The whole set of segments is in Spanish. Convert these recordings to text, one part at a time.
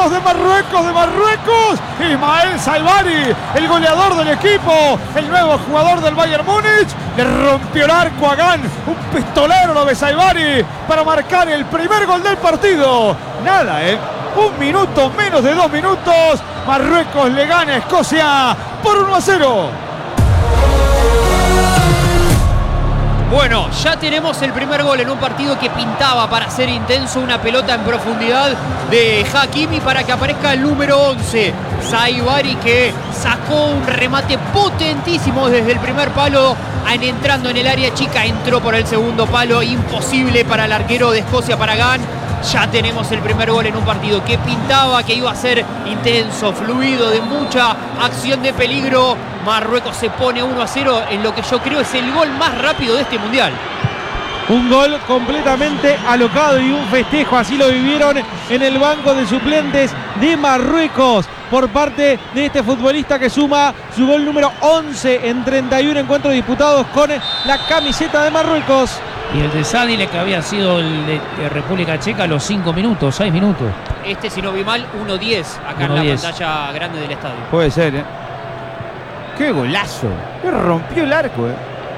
Marruecos, de Marruecos. Ismael Saibari, el goleador del equipo, el nuevo jugador del Bayern Múnich. Le rompió el arco a Gane. Un pistolero lo de Saibari para marcar el primer gol del partido. Nada, un minuto, menos de 2 minutos. Marruecos le gana a Escocia por 1-0. Bueno, ya tenemos el primer gol en un partido que pintaba para ser intenso, una pelota en profundidad de Hakimi para que aparezca el número 11, Saibari, que sacó un remate potentísimo desde el primer palo, entrando en el área chica, entró por el segundo palo, imposible para el arquero de Escocia, para Gane. Ya tenemos el primer gol en un partido que pintaba que iba a ser intenso, fluido, de mucha acción de peligro. Marruecos se pone 1-0 en lo que yo creo es el gol más rápido de este mundial. Un gol completamente alocado y un festejo, así lo vivieron en el banco de suplentes de Marruecos por parte de este futbolista que suma su gol número 11 en 31 encuentros disputados con la camiseta de Marruecos. Y el de Sadile, que había sido el de República Checa, a los 5 minutos, 6 minutos. Este, si no vi mal, 1-10 acá en la pantalla grande del estadio. Puede ser, ¡Qué golazo! ¡Qué rompió el arco,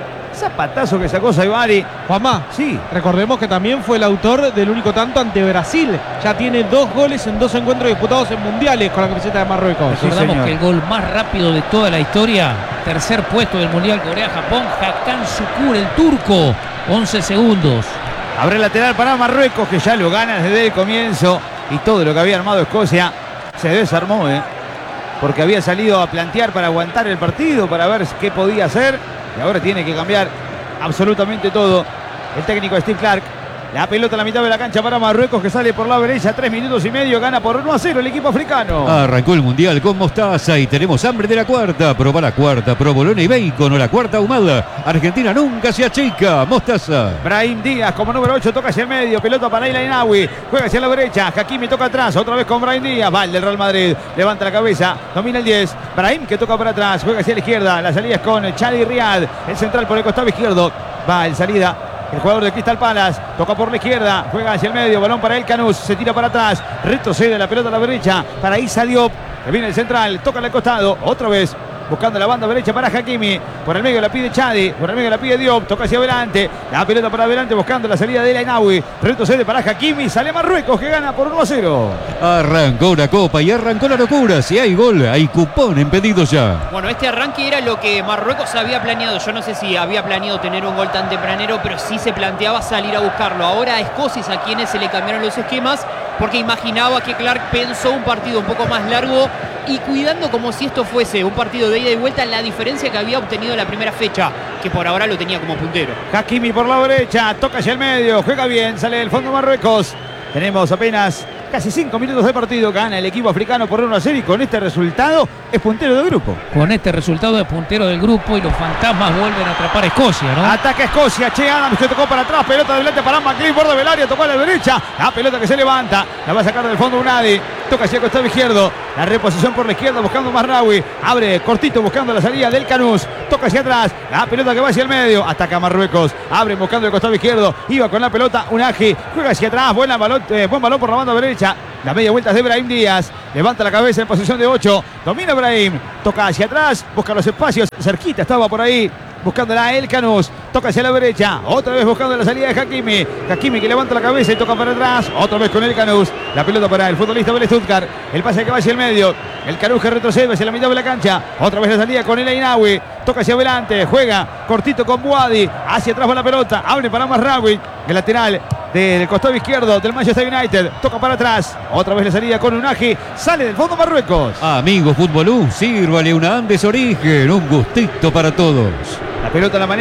Zapatazo que sacó Saibari. Juanma, sí. Recordemos que también fue el autor del único tanto ante Brasil. Ya tiene 2 goles en 2 encuentros disputados en mundiales con la camiseta de Marruecos. Recordamos que el gol más rápido de toda la historia, tercer puesto del mundial Corea-Japón, Hakan Şükür, el turco, 11 segundos. Abre lateral para Marruecos, que ya lo gana desde el comienzo. Y todo lo que había armado Escocia se desarmó, porque había salido a plantear para aguantar el partido, para ver qué podía hacer. Y ahora tiene que cambiar absolutamente todo el técnico Steve Clark. La pelota a la mitad de la cancha para Marruecos, que sale por la derecha, 3 minutos y medio, gana por 1-0 el equipo africano. Arrancó el mundial con mostaza y tenemos hambre de la cuarta. Proba la cuarta, provolone y bacon, o la cuarta ahumada. Argentina nunca se achica, mostaza. Brahim Díaz como número 8 toca hacia el medio, pelota para El Ainaoui, juega hacia la derecha, Hakimi toca atrás, otra vez con Brahim Díaz, va el del Real Madrid, levanta la cabeza, domina el 10, Brahim que toca para atrás, juega hacia la izquierda, la salida es con Chadi Riad, el central por el costado izquierdo, va en salida el jugador de Crystal Palace, toca por la izquierda, juega hacia el medio, balón para El Canús, se tira para atrás, retrocede la pelota a la derecha para Issa Diop, que viene el central, toca al costado, otra vez buscando la banda derecha para Hakimi, por el medio la pide Chadi, por el medio la pide Diop, toca hacia adelante, la pelota para adelante buscando la salida de El Ainaoui, retrocede para Hakimi, sale Marruecos que gana por 1-0. Arrancó una copa y arrancó la locura. Si hay gol, hay cupón en pedidos ya. Bueno, este arranque era lo que Marruecos había planeado. Yo no sé si había planeado tener un gol tan tempranero, pero sí se planteaba salir a buscarlo. Ahora a Escocia, a quienes se le cambiaron los esquemas, porque imaginaba que Clark pensó un partido un poco más largo y cuidando como si esto fuese un partido de ida y vuelta, la diferencia que había obtenido en la primera fecha, que por ahora lo tenía como puntero. Hakimi por la derecha, toca hacia el medio, juega bien, sale del fondo Marruecos. Tenemos apenas casi 5 minutos de partido, gana el equipo africano por 1-0 y con este resultado es puntero del grupo. Con este resultado es puntero del grupo y los fantasmas vuelven a atrapar a Escocia, ¿no? Ataca Escocia, Che Adams que tocó para atrás, pelota de delante para McLean, borde del área, tocó a la derecha, la pelota que se levanta, la va a sacar del fondo Unadi, toca hacia el costado izquierdo, la reposición por la izquierda buscando Mazraoui, abre cortito buscando la salida del Canús, toca hacia atrás, la pelota que va hacia el medio, ataca Marruecos, abre buscando el costado izquierdo, iba con la pelota Unahi, juega hacia atrás, buen balón por la banda derecha, la media vuelta es de Brahim Díaz, levanta la cabeza en posición de 8, domina Brahim, toca hacia atrás, busca los espacios, cerquita estaba por ahí, buscándola El Canús, toca hacia la derecha, otra vez buscando la salida de Hakimi, Hakimi que levanta la cabeza y toca para atrás, otra vez con El Canús, la pelota para el futbolista del Stuttgart, el pase que va hacia el medio, El Canús que retrocede hacia la mitad de la cancha, otra vez la salida con El Ainaoui, toca hacia adelante, juega cortito con Buadi, hacia atrás va la pelota, abre para Mazraoui, el lateral del costado izquierdo del Manchester United, toca para atrás, otra vez la salida con Unahi, sale del fondo Marruecos. Amigo Fútbolú, sírvale una Andes Origen, un gustito para todos. La pelota la maneja